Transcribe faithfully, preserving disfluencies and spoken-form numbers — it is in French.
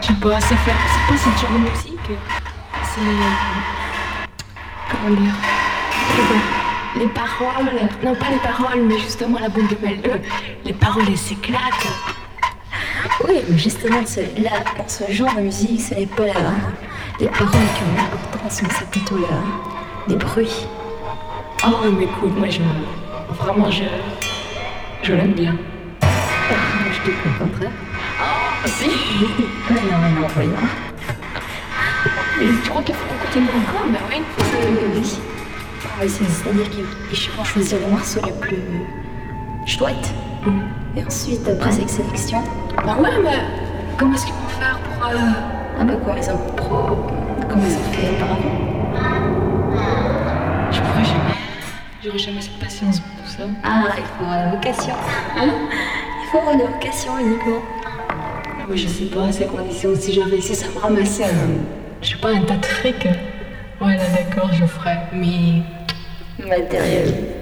sais pas, ça fait. C'est pas cette genre de musique. C'est. Comment dire? Les, les paroles. Non, pas les paroles, mais justement la boule de mêle. Euh, les paroles, elles s'éclatent. Oui, mais justement, c'est là, dans ce genre de musique, ce n'est pas la, les paroles qui ont l'importance, mais c'est plutôt la, les bruits. Oh, mais écoute, moi, je. Vraiment, je. Je l'aime bien. Moi, je te dis le contraire. Ah, si! Mais non, mais non, voyons. Mais tu crois qu'il faut écouter mon corps? Ben oui, il faut Oui, oui. Oui, c'est- c'est-à-dire qu'ils vont choisir les morceaux les plus chouettes. Mm. Et ensuite, après cette sélection, Bah ouais, mais comment est-ce qu'ils vont faire pour. Euh... ah bah quoi, ils ont pro... Comme ils ont fait auparavant. Je pourrais jamais. J'aurais jamais cette patience pour tout ça. Ah, il faut avoir la vocation. Il faut avoir la vocation uniquement. Oui, je sais pas, à ces conditions, si j'avais ici, ça me ramassait un. Je sais pas, un tas de fric. Ouais, là, d'accord, je ferais. Mais. Matériel.